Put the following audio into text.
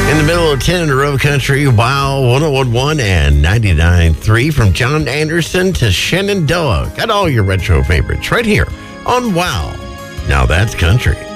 In the middle of 10 in a row country, Wow, 101.1 and 99.3 from John Anderson to Shenandoah. Got all your retro favorites right here on Wow. Now that's country.